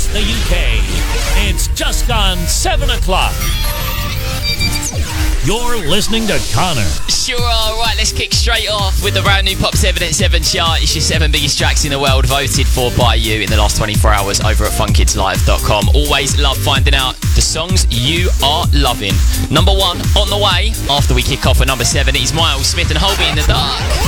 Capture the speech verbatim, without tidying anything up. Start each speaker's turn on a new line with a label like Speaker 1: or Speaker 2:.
Speaker 1: the U K. It's just gone seven o'clock. You're listening to Connor.
Speaker 2: Sure are. Right, let's kick straight off with the brand new Pop seven at seven chart. It's your seven biggest tracks in the world, voted for by you in the last twenty-four hours over at fun kids live dot com. Always love finding out the songs you are loving. Number one on the way after we kick off at number seven is Miles Smith and Hold Me in the Dark.